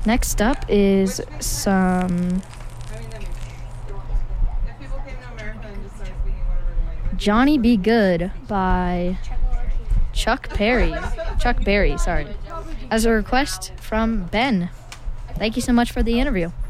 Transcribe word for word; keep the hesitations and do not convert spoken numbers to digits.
Next up is some Johnny Be Good by Chuck Perry. Chuck Berry, sorry. As a request from Ben. Thank you so much for the interview.